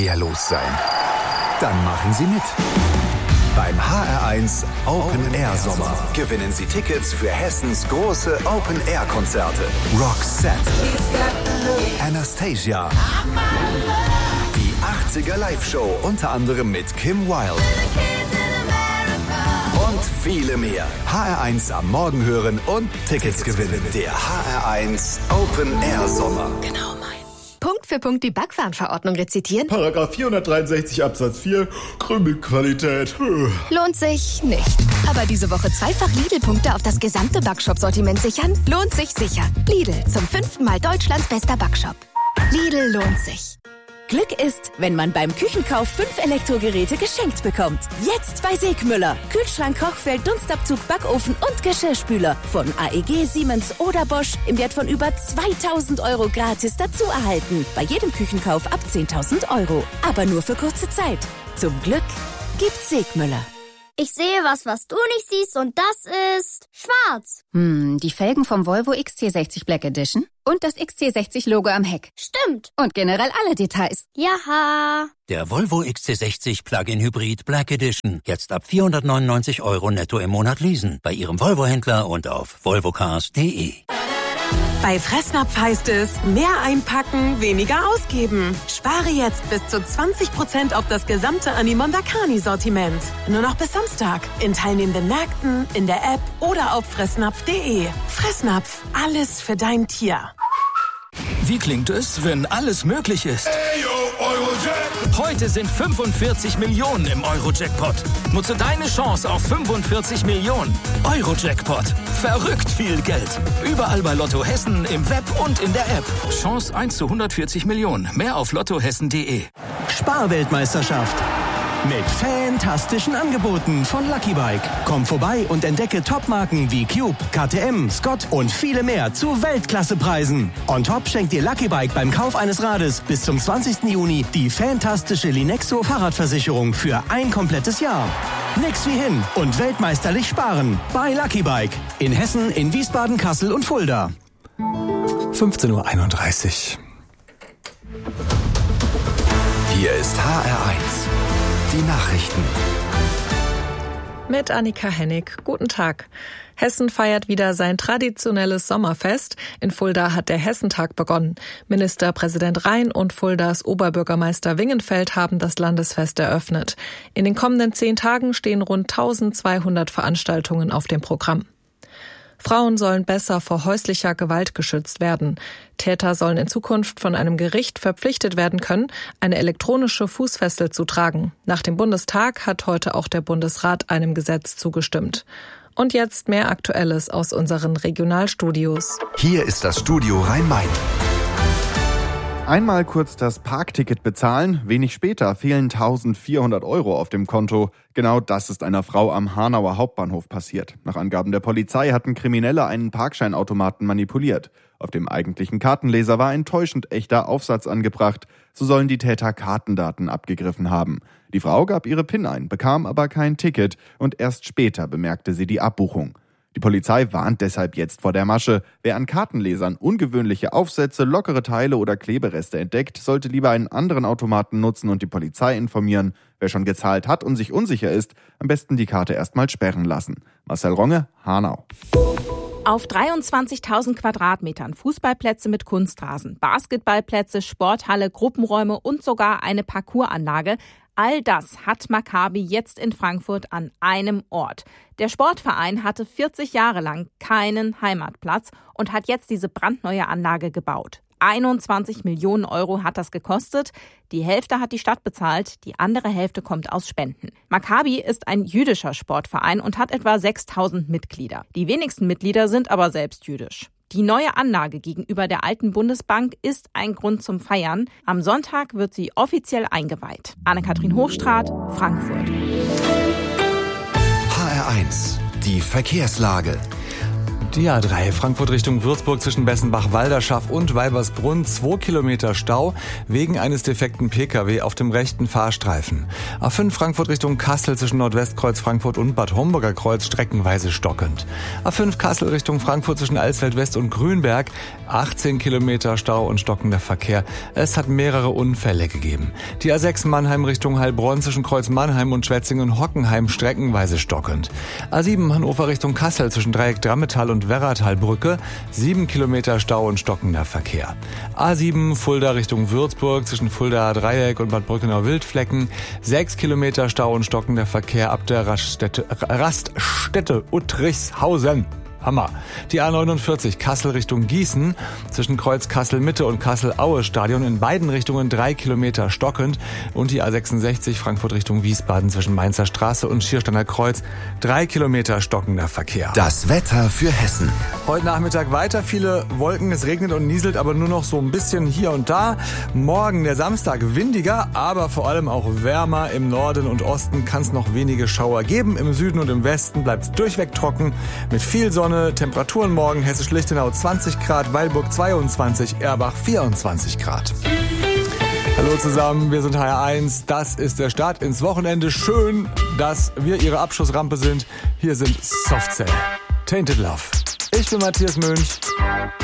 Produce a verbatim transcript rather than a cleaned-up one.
ja los sein. Dann machen Sie mit. Beim H R eins Open Air Sommer gewinnen Sie Tickets für Hessens große Open Air Konzerte. Roxette, Anastasia, die achtziger Live-Show unter anderem mit Kim Wilde und viele mehr. H R eins am Morgen hören und Tickets gewinnen. Der H R eins Open Air Sommer. Genau mein. Punkt für Punkt die Backwarenverordnung rezitieren? Paragraph vierhundertdreiundsechzig Absatz vier, Krümelqualität. Lohnt sich nicht. Aber diese Woche zweifach Lidl-Punkte auf das gesamte Backshop-Sortiment sichern? Lohnt sich sicher. Lidl, zum fünften Mal Deutschlands bester Backshop. Lidl lohnt sich. Glück ist, wenn man beim Küchenkauf fünf Elektrogeräte geschenkt bekommt. Jetzt bei Segmüller. Kühlschrank, Kochfeld, Dunstabzug, Backofen und Geschirrspüler. Von A E G, Siemens oder Bosch im Wert von über zweitausend Euro gratis dazu erhalten. Bei jedem Küchenkauf ab zehntausend Euro. Aber nur für kurze Zeit. Zum Glück gibt's Segmüller. Ich sehe was, was du nicht siehst, und das ist schwarz. Hm, die Felgen vom Volvo X C sechzig Black Edition und das X C sechzig Logo am Heck. Stimmt. Und generell alle Details. Jaha. Der Volvo X C sechzig Plug-in Hybrid Black Edition. Jetzt ab vierhundertneunundneunzig Euro netto im Monat leasen. Bei Ihrem Volvo-Händler und auf volvocars punkt de. Bei Fressnapf heißt es, mehr einpacken, weniger ausgeben. Spare jetzt bis zu zwanzig Prozent auf das gesamte Animondakani-Sortiment. Nur noch bis Samstag. In teilnehmenden Märkten, in der App oder auf fressnapf punkt de. Fressnapf, alles für dein Tier. Wie klingt es, wenn alles möglich ist? Heute sind fünfundvierzig Millionen im Euro-Jackpot. Nutze deine Chance auf fünfundvierzig Millionen. Euro-Jackpot. Verrückt viel Geld. Überall bei Lotto Hessen, im Web und in der App. Chance eins zu hundertvierzig Millionen. Mehr auf lottohessen punkt de. Sparweltmeisterschaft. Mit fantastischen Angeboten von Lucky Bike. Komm vorbei und entdecke Topmarken wie Cube, K T M, Scott und viele mehr zu Weltklassepreisen. On top schenkt dir Lucky Bike beim Kauf eines Rades bis zum zwanzigsten Juni die fantastische Linexo Fahrradversicherung für ein komplettes Jahr. Nix wie hin und weltmeisterlich sparen bei Lucky Bike. In Hessen, in Wiesbaden, Kassel und Fulda. fünfzehn Uhr einunddreißig. Hier ist H R eins. Die Nachrichten. Mit Annika Hennig. Guten Tag. Hessen feiert wieder sein traditionelles Sommerfest. In Fulda hat der Hessentag begonnen. Ministerpräsident Rhein und Fuldas Oberbürgermeister Wingenfeld haben das Landesfest eröffnet. In den kommenden zehn Tagen stehen rund eintausendzweihundert Veranstaltungen auf dem Programm. Frauen sollen besser vor häuslicher Gewalt geschützt werden. Täter sollen in Zukunft von einem Gericht verpflichtet werden können, eine elektronische Fußfessel zu tragen. Nach dem Bundestag hat heute auch der Bundesrat einem Gesetz zugestimmt. Und jetzt mehr Aktuelles aus unseren Regionalstudios. Hier ist das Studio Rhein-Main. Einmal kurz das Parkticket bezahlen, wenig später fehlen eintausendvierhundert Euro auf dem Konto. Genau das ist einer Frau am Hanauer Hauptbahnhof passiert. Nach Angaben der Polizei hatten Kriminelle einen Parkscheinautomaten manipuliert. Auf dem eigentlichen Kartenleser war ein täuschend echter Aufsatz angebracht. So sollen die Täter Kartendaten abgegriffen haben. Die Frau gab ihre PIN ein, bekam aber kein Ticket und erst später bemerkte sie die Abbuchung. Die Polizei warnt deshalb jetzt vor der Masche. Wer an Kartenlesern ungewöhnliche Aufsätze, lockere Teile oder Klebereste entdeckt, sollte lieber einen anderen Automaten nutzen und die Polizei informieren. Wer schon gezahlt hat und sich unsicher ist, am besten die Karte erstmal sperren lassen. Marcel Ronge, Hanau. Auf dreiundzwanzigtausend Quadratmetern Fußballplätze mit Kunstrasen, Basketballplätze, Sporthalle, Gruppenräume und sogar eine Parcoursanlage. All das hat Maccabi jetzt in Frankfurt an einem Ort. Der Sportverein hatte vierzig Jahre lang keinen Heimatplatz und hat jetzt diese brandneue Anlage gebaut. einundzwanzig Millionen Euro hat das gekostet. Die Hälfte hat die Stadt bezahlt, die andere Hälfte kommt aus Spenden. Maccabi ist ein jüdischer Sportverein und hat etwa sechstausend Mitglieder. Die wenigsten Mitglieder sind aber selbst jüdisch. Die neue Anlage gegenüber der alten Bundesbank ist ein Grund zum Feiern. Am Sonntag wird sie offiziell eingeweiht. Anne-Kathrin Hochstraat, Frankfurt. H R eins, die Verkehrslage. Die A drei Frankfurt Richtung Würzburg zwischen Bessenbach-Walderschaff und Weibersbrunn zwei Kilometer Stau wegen eines defekten Pkw auf dem rechten Fahrstreifen. A fünf Frankfurt Richtung Kassel zwischen Nordwestkreuz Frankfurt und Bad Homburger Kreuz streckenweise stockend. A fünf Kassel Richtung Frankfurt zwischen Alsfeld West und Grünberg achtzehn Kilometer Stau und stockender Verkehr. Es hat mehrere Unfälle gegeben. Die A sechs Mannheim Richtung Heilbronn zwischen Kreuz Mannheim und Schwetzingen und Hockenheim streckenweise stockend. A sieben Hannover Richtung Kassel zwischen Dreieck Drammetal und Werratalbrücke, sieben Kilometer Stau und stockender Verkehr. A sieben Fulda Richtung Würzburg zwischen Fulda Dreieck und Bad Brückenau Wildflecken, sechs Kilometer Stau und stockender Verkehr ab der Raststätte, Raststätte Uttrichshausen. Hammer. Die A neunundvierzig Kassel Richtung Gießen zwischen Kreuz Kassel Mitte und Kassel Aue Stadion in beiden Richtungen drei Kilometer stockend und die A sechsundsechzig Frankfurt Richtung Wiesbaden zwischen Mainzer Straße und Schiersteiner Kreuz drei Kilometer stockender Verkehr. Das Wetter für Hessen. Heute Nachmittag weiter viele Wolken, es regnet und nieselt, aber nur noch so ein bisschen hier und da. Morgen der Samstag windiger, aber vor allem auch wärmer. Im Norden und Osten kann es noch wenige Schauer geben. Im Süden und im Westen bleibt es durchweg trocken mit viel Sonne. Temperaturen morgen Hessisch-Lichtenau zwanzig Grad, Weilburg zweiundzwanzig, Erbach vierundzwanzig Grad. Hallo zusammen, wir sind H R eins. Das ist der Start ins Wochenende. Schön, dass wir Ihre Abschussrampe sind. Hier sind Softcell. Tainted Love. Ich bin Matthias Mönch.